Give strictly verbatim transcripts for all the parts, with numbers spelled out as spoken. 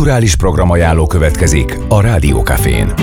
Kulturális programajánló következik a Rádió Cafén.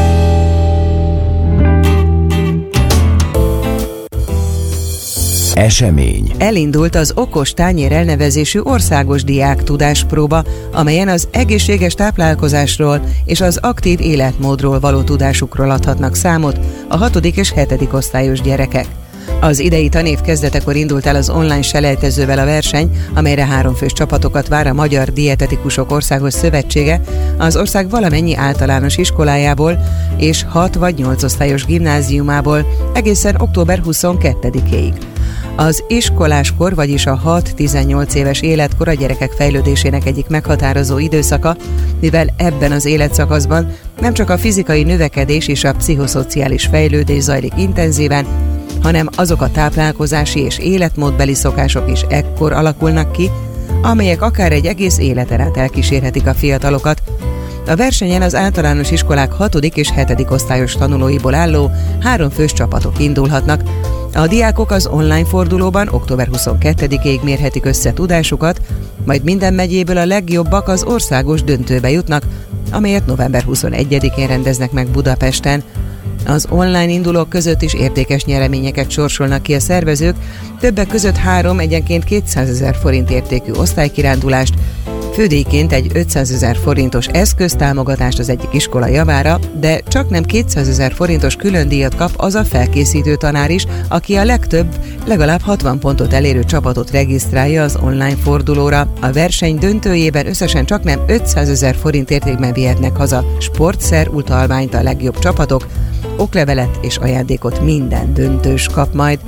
Esemény. Elindult az Okos Tányér elnevezésű országos diák tudáspróba, amelyen az egészséges táplálkozásról és az aktív életmódról való tudásukról adhatnak számot a hatodik és hetedik osztályos gyerekek. Az idei tanév kezdetekor indult el az online selejtezővel a verseny, amelyre háromfős csapatokat vár a Magyar Dietetikusok Országos Szövetsége az ország valamennyi általános iskolájából és hat vagy nyolc osztályos gimnáziumából egészen október huszonkettedikéig. Az iskoláskor, vagyis a hat-tizennyolc éves életkor a gyerekek fejlődésének egyik meghatározó időszaka, mivel ebben az életszakaszban nem csak a fizikai növekedés és a pszichoszociális fejlődés zajlik intenzíven, hanem azok a táplálkozási és életmódbeli szokások is ekkor alakulnak ki, amelyek akár egy egész életen át elkísérhetik a fiatalokat. A versenyen az általános iskolák hatodik és hetedik osztályos tanulóiból álló háromfős csapatok indulhatnak. A diákok az online fordulóban október huszonkettedikéig mérhetik össze tudásukat, majd minden megyéből a legjobbak az országos döntőbe jutnak, amelyet november huszonegyedikén rendeznek meg Budapesten. Az online indulók között is értékes nyereményeket sorsolnak ki a szervezők, többek között három egyenként kétszázezer forint értékű osztálykirándulást, fődíjként egy ötszázezer forintos eszköztámogatást az egyik iskola javára, de csak nem kétszázezer forintos különdíjat kap az a felkészítő tanár is, aki a legtöbb, legalább hatvan pontot elérő csapatot regisztrálja az online fordulóra. A verseny döntőjében összesen csak nem ötszázezer forint értékben vihetnek haza sportszer utalványt a legjobb csapatok, oklevelet és ajándékot minden döntős kap majd.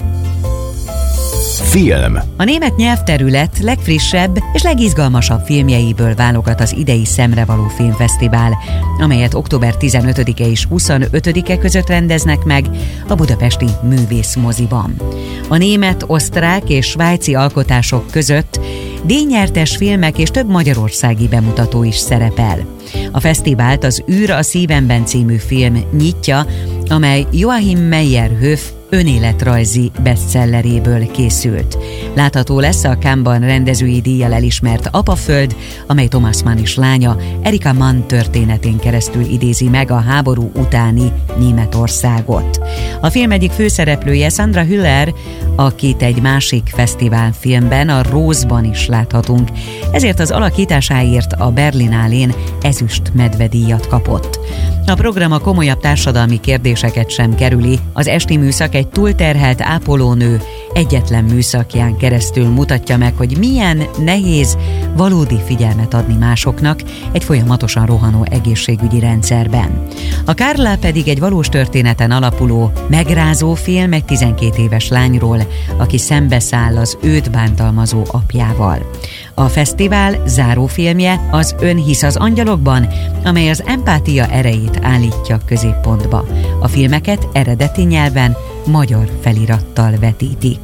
Film. A német nyelvterület legfrissebb és legizgalmasabb filmjeiből válogat az idei Szemrevaló Filmfesztivál, amelyet október tizenötödike és huszonötödike között rendeznek meg a budapesti Művészmoziban. A német, osztrák és svájci alkotások között díjnyertes filmek és több magyarországi bemutató is szerepel. A fesztivált az Űr a szívemben című film nyitja, amely Joachim Meyerhoff önéletrajzi bestselleréből készült. Látható lesz a Cannes-ban rendezői díjjal elismert Apaföld, amely Thomas Mann és lánya Erika Mann történetén keresztül idézi meg a háború utáni Németországot. A film egyik főszereplője Sandra Hüller, akit egy másik fesztiválfilmben, a Rose-ban is láthatunk, ezért az alakításáért a Berlinálén ezüst medvedíjat kapott. A program a komolyabb társadalmi kérdéseket sem kerüli. Az esti műszak egy túlterhelt ápolónő egyetlen műszakján keresztül mutatja meg, hogy milyen nehéz valódi figyelmet adni másoknak egy folyamatosan rohanó egészségügyi rendszerben. A Carla pedig egy valós történeten alapuló, megrázó film egy tizenkét éves lányról, aki szembeszáll az őt bántalmazó apjával. A fesztivál zárófilmje az Ön hisz az angyalokban, amely az empátia erejét állítja középpontba. A filmeket eredeti nyelven, magyar felirattal vetítik.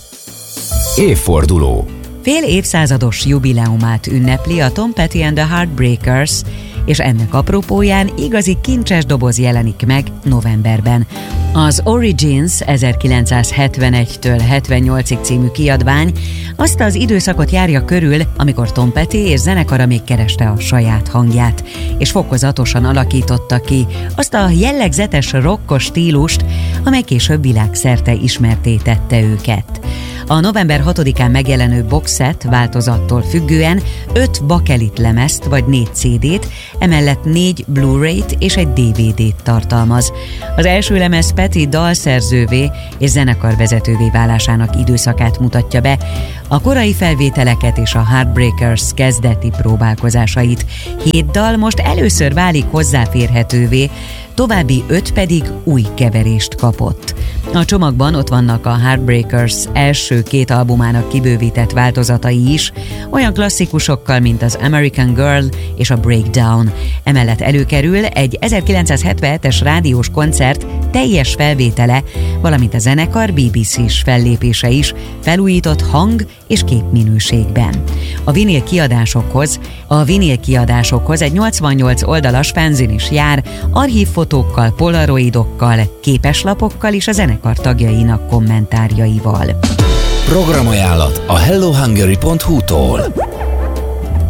Évforduló. Fél évszázados jubileumát ünnepli a Tom Petty and the Heartbreakers, és ennek apropóján igazi kincses doboz jelenik meg novemberben. Az Origins ezerkilencszázhetvenegytől hetvennyolcig című kiadvány azt az időszakot járja körül, amikor Tom Petty és zenekara még kereste a saját hangját, és fokozatosan alakította ki azt a jellegzetes rockos stílust, amely később világszerte ismertté tette őket. A november hatodikán megjelenő boxset változattól függően öt bakelit lemezt vagy négy cé dét, emellett négy Blu-rayt és egy dé vé dét tartalmaz. Az első lemez Petty dalszerzővé és zenekarvezetővé válásának időszakát mutatja be, a korai felvételeket és a Heartbreakers kezdeti próbálkozásait. Hét dal most először válik hozzáférhetővé, további öt pedig új keverést kapott. A csomagban ott vannak a Heartbreakers első két albumának kibővített változatai is, olyan klasszikusokkal, mint az American Girl és a Breakdown. Emellett előkerül egy ezerkilencszázhetvenhetes rádiós koncert teljes felvétele, valamint a zenekar bé bé cés fellépése is felújított hang- és képminőségben. A vinil kiadásokhoz, a vinil kiadásokhoz egy nyolcvannyolc oldalas fanzin is jár, archívfotókkal, polaroidokkal, képeslapokkal és a zenekar tagjainak kommentárjaival. Programajánlat a hello hungary pont hu-tól.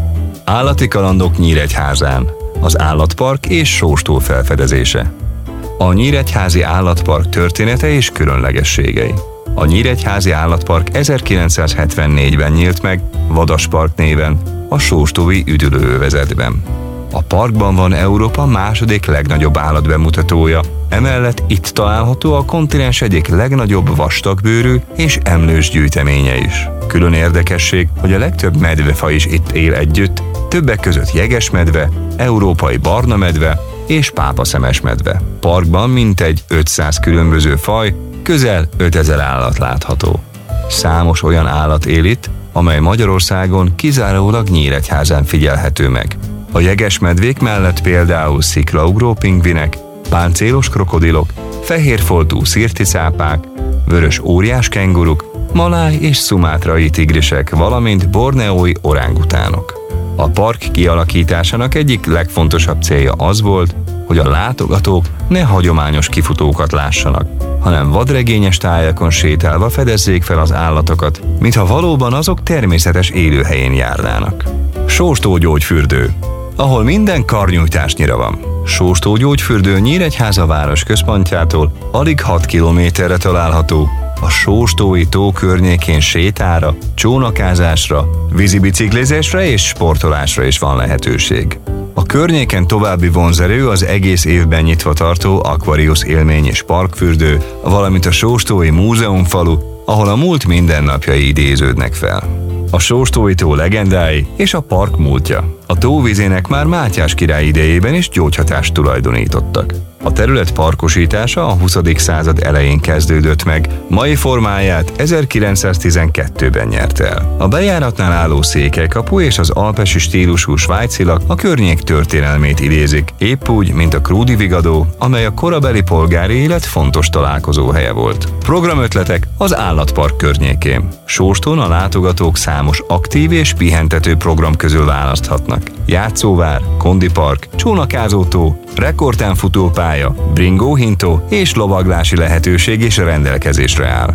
Állati kalandok Nyíregyházán. Az állatpark és sóstó felfedezése. A Nyíregyházi Állatpark története és különlegességei. A Nyíregyházi Állatpark ezerkilencszázhetvennégyben nyílt meg Vadaspark néven, a sóstói üdülőövezetben. A parkban van Európa második legnagyobb állatbemutatója, emellett itt található a kontinens egyik legnagyobb vastagbőrű és emlős gyűjteménye is. Külön érdekesség, hogy a legtöbb medvefaj is itt él együtt, többek között jegesmedve, európai barna medve és pápaszemes medve. Parkban mintegy ötszáz különböző faj, közel ötezer állat látható. Számos olyan állat él itt, amely Magyarországon kizárólag Nyíregyházán figyelhető meg. A jegesmedvék mellett például sziklaugró pingvinek, páncélos krokodilok, fehérfoltú szirticápák, vörös óriás kenguruk, maláj és szumátrai tigrisek, valamint borneói orángutánok. A park kialakításának egyik legfontosabb célja az volt, hogy a látogatók ne hagyományos kifutókat lássanak, hanem vadregényes tájakon sétálva fedezzék fel az állatokat, mintha valóban azok természetes élőhelyén járnának. Sóstógyógyfürdő, ahol minden karnyújtásnyira van. Sóstógyógyfürdő Nyíregyháza város központjától alig hat kilométerre található. A Sóstói tó környékén sétára, csónakázásra, vízibiciklizésre és sportolásra is van lehetőség. A környéken további vonzerő az egész évben nyitva tartó Aquarius élmény és parkfürdő, valamint a Sóstói múzeumfalu, ahol a múlt mindennapjai idéződnek fel. A Sóstói tó legendái és a park múltja. A tóvizének már Mátyás király idejében is gyógyhatást tulajdonítottak. A terület parkosítása a huszadik század elején kezdődött meg, mai formáját ezerkilencszáztizenkettőben nyert el. A bejáratnál álló székelykapu és az alpesi stílusú svájcilak a környék történelmét idézik, épp úgy, mint a Krúdi vigadó, amely a korabeli polgári élet fontos találkozóhelye volt. Programötletek az állatpark környékén. Sóstón a látogatók számos aktív és pihentető program közül választhatnak. Játszóvár, kondipark, csónakázótó, rekordtánfutópálya, bringóhintó és lovaglási lehetőség is rendelkezésre áll.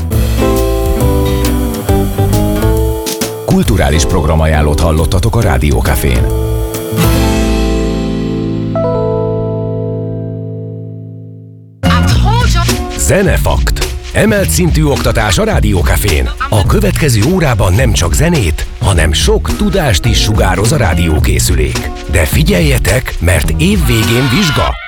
Kulturális programajánlót hallottatok a Rádió Cafén. Zenefakt. Emelt szintű oktatás a Rádió Cafén. A következő órában nem csak zenét, hanem sok tudást is sugároz a rádiókészülék. De figyeljetek, mert év végén vizsga,